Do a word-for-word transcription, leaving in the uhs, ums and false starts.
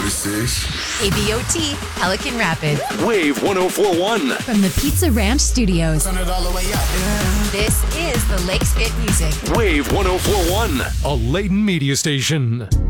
six. A B O T, Pelican Rapids. Wave one oh four point one. From the Pizza Ranch Studios. Turn it all the way up. This is the Lakes Fit Music. Wave one oh four point one. A Layton media station.